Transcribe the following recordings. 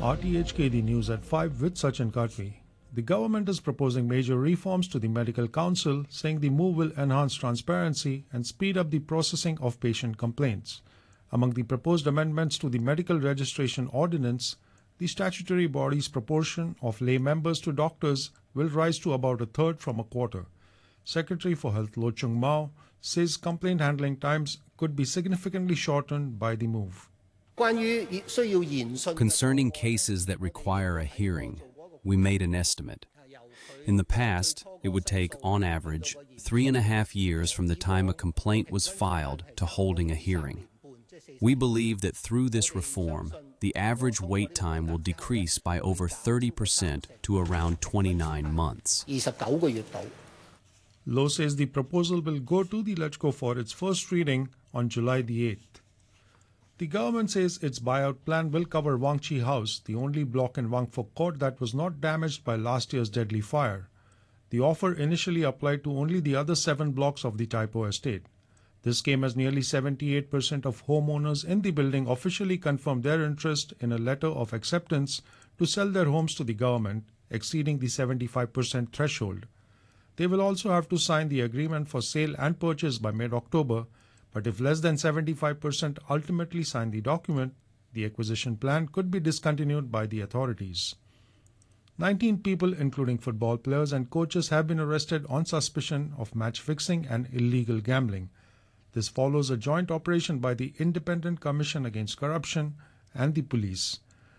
RTHK The News at 5 with Sachin Katwi. The government is proposing major reforms to the Medical Council, saying the move will enhance transparency and speed up the processing of patient complaints. Among the proposed amendments to the Medical Registration Ordinance, the statutory body's proportion of lay members to doctors will rise to about a third from a quarter. Secretary for Health Lo Chung Mao says complaint handling times could be significantly shortened by the move. Concerning cases that require a hearing, we made an estimate. In the past, it would take, on average, 3.5 years from the time a complaint was filed to holding a hearing. We believe that through this reform, the average wait time will decrease by over 30% to around 29 months. Lo says the proposal will go to the LegCo for its first reading on July the 8th. The government says its buyout plan will cover Wang Chi House, the only block in Wang Fuk Court that was not damaged by last year's deadly fire. The offer initially applied to only the other 7 blocks of the Tai Po estate. This came as nearly 78% of homeowners in the building officially confirmed their interest in a letter of acceptance to sell their homes to the government, exceeding the 75% threshold. They will also have to sign the agreement for sale and purchase by mid-October, but if less than 75% ultimately sign the document, the acquisition plan could be discontinued by the authorities. 19 people, including football players and coaches, have been arrested on suspicion of match fixing and illegal gambling. This follows a joint operation by the Independent Commission Against Corruption and the police.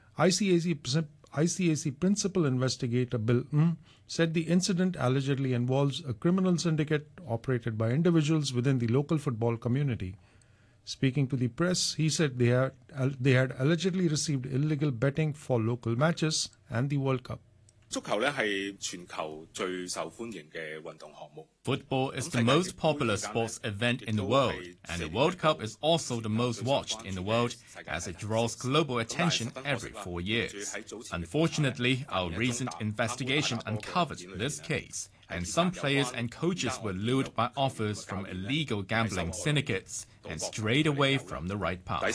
ICAC Principal Investigator Bill said the incident allegedly involves a criminal syndicate operated by individuals within the local football community. Speaking to the press, he said they had allegedly received illegal betting for local matches and the World Cup. Football is the most popular sports event in the world, and the World Cup is also the most watched in the world as it draws global attention every 4 years. Unfortunately, our recent investigation uncovered this case, and some players and coaches were lured by offers from illegal gambling syndicates and strayed away from the right path.